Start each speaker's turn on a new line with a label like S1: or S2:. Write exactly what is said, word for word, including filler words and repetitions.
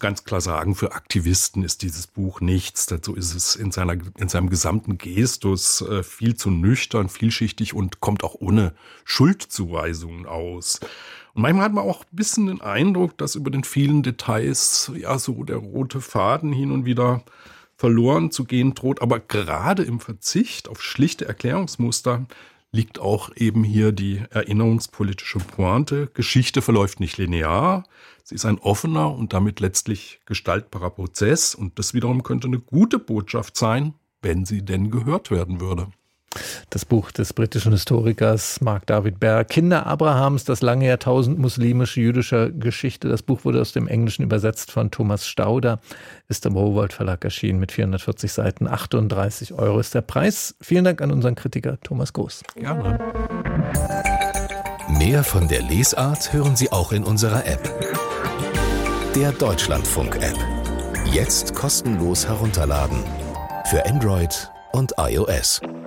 S1: ganz klar sagen, für Aktivisten ist dieses Buch nichts. Dazu ist es in seiner, in seinem gesamten Gestus äh, viel zu nüchtern, vielschichtig und kommt auch ohne Schuldzuweisungen aus. Und manchmal hat man auch ein bisschen den Eindruck, dass über den vielen Details ja so der rote Faden hin und wieder verloren zu gehen droht. Aber gerade im Verzicht auf schlichte Erklärungsmuster liegt auch eben hier die erinnerungspolitische Pointe. Geschichte verläuft nicht linear. Sie ist ein offener und damit letztlich gestaltbarer Prozess. Und das wiederum könnte eine gute Botschaft sein, wenn sie denn gehört werden würde.
S2: Das Buch des britischen Historikers Mark David Baer, Kinder Abrahams, das lange Jahrtausend muslimische-jüdischer Geschichte. Das Buch wurde aus dem Englischen übersetzt von Thomas Stauder, ist im Rowohlt Verlag erschienen mit vierhundertvierzig Seiten. achtunddreißig Euro ist der Preis. Vielen Dank an unseren Kritiker Thomas Groß.
S1: Gerne.
S3: Mehr von der Lesart hören Sie auch in unserer App. Der Deutschlandfunk-App. Jetzt kostenlos herunterladen. Für Android und iOS.